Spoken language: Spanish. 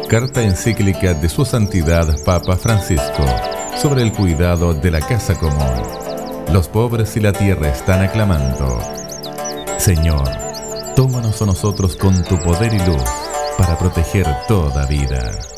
Carta encíclica de Su Santidad Papa Francisco sobre el cuidado de la casa común. Los pobres y la tierra están aclamando. Señor, tómanos a nosotros con tu poder y luz para proteger toda vida.